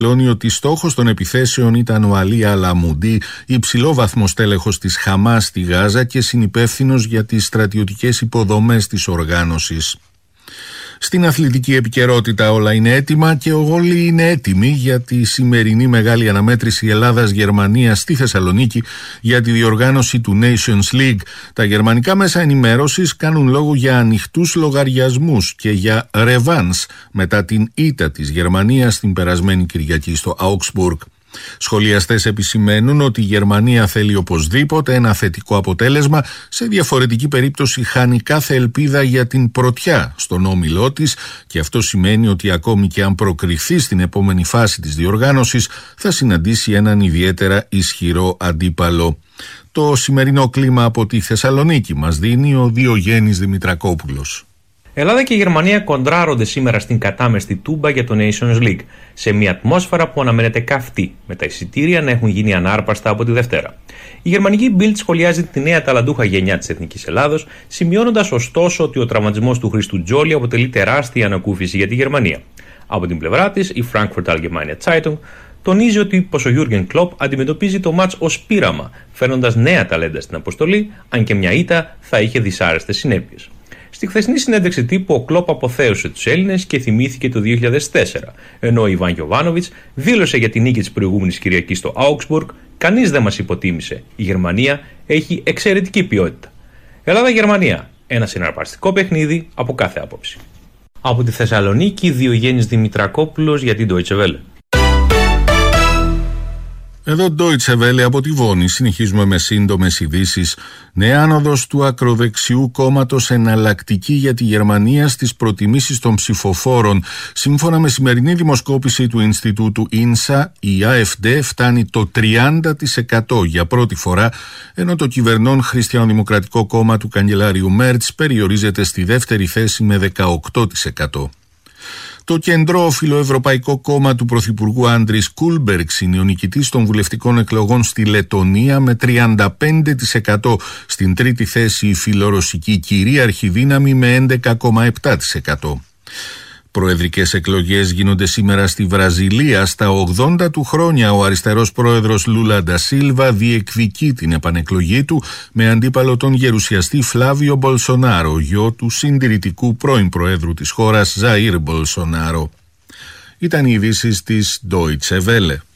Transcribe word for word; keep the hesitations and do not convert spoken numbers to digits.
ότι στόχος των επιθέσεων ήταν ο Αλί Αλαμουντί, υψηλόβαθμος τέλεχος της Χαμάς στη Γάζα και συνυπεύθυνος για τις στρατιωτικές υποδομές της οργάνωσης. Στην αθλητική επικαιρότητα όλα είναι έτοιμα και όλοι είναι έτοιμοι για τη σημερινή μεγάλη αναμέτρηση Ελλάδας-Γερμανίας στη Θεσσαλονίκη για τη διοργάνωση του Nations League. Τα γερμανικά μέσα ενημέρωσης κάνουν λόγο για ανοιχτούς λογαριασμούς και για ρεβάνς μετά την ήττα της Γερμανίας την περασμένη Κυριακή στο Augsburg. Σχολιαστές επισημαίνουν ότι η Γερμανία θέλει οπωσδήποτε ένα θετικό αποτέλεσμα, σε διαφορετική περίπτωση χάνει κάθε ελπίδα για την πρωτιά στον όμιλό της και αυτό σημαίνει ότι ακόμη και αν προκριθεί στην επόμενη φάση της διοργάνωσης θα συναντήσει έναν ιδιαίτερα ισχυρό αντίπαλο. Το σημερινό κλίμα από τη Θεσσαλονίκη μας δίνει ο Διογέννης Δημητρακόπουλος. Ελλάδα και η Γερμανία κοντράρονται σήμερα στην κατάμεστη Τούμπα για το Nations League, σε μια ατμόσφαιρα που αναμένεται καυτή, με τα εισιτήρια να έχουν γίνει ανάρπαστα από τη Δευτέρα. Η γερμανική Bild σχολιάζει τη νέα ταλαντούχα γενιά της Εθνικής Ελλάδος, σημειώνοντας ωστόσο ότι ο τραυματισμός του Χρήστου Τζόλι αποτελεί τεράστια ανακούφιση για τη Γερμανία. Από την πλευρά της, η Frankfurt Allgemeine Zeitung τονίζει ότι πως ο Jürgen Klopp αντιμετωπίζει το μάτς ως πείραμα, φέρνοντας νέα ταλέντα στην αποστολή, αν και μια ήττα θα είχε δυσάρεστες συνέπειες. Στη χθεσινή συνέντευξη τύπου, ο Κλόπ αποθέωσε τους Έλληνες και θυμήθηκε το δύο χιλιάδες τέσσερα, ενώ ο Ιβάν Γιοβάνοβιτς δήλωσε για την νίκη της προηγούμενης Κυριακής στο Augsburg: «Κανείς δεν μας υποτίμησε. Η Γερμανία έχει εξαιρετική ποιότητα». Ελλάδα-Γερμανία. Ένα συναρπαστικό παιχνίδι από κάθε άποψη. Από τη Θεσσαλονίκη, Διογέννης Δημητρακόπουλος για την Deutsche Welle. Εδώ Deutsche Welle από τη Βόνη. Συνεχίζουμε με σύντομες ειδήσεις. Νέα άνοδος του ακροδεξιού κόμματος Εναλλακτική για τη Γερμανία στις προτιμήσεις των ψηφοφόρων. Σύμφωνα με σημερινή δημοσκόπηση του Ινστιτούτου Ίνσα, η AfD φτάνει το τριάντα τοις εκατό για πρώτη φορά, ενώ το κυβερνών Χριστιανοδημοκρατικό κόμμα του καγκελάριου Μέρτς περιορίζεται στη δεύτερη θέση με δεκαοκτώ τοις εκατό. Το κεντρό φιλοευρωπαϊκό κόμμα του Πρωθυπουργού Άντρις Κούλμπεργκς είναι ο νικητής των βουλευτικών εκλογών στη Λετονία με τριάντα πέντε τοις εκατό. Στην τρίτη θέση η φιλορωσική κυρίαρχη δύναμη με έντεκα κόμμα επτά τοις εκατό. Προεδρικές εκλογές γίνονται σήμερα στη Βραζιλία. Στα ογδόντα του χρόνια ο αριστερός πρόεδρος Λούλα ντα Σίλβα διεκδικεί την επανεκλογή του με αντίπαλο τον γερουσιαστή Φλάβιο Μπολσονάρο, γιο του συντηρητικού πρώην προέδρου της χώρας Ζαΐρ Μπολσονάρο. Ήταν οι ειδήσεις της Deutsche Welle.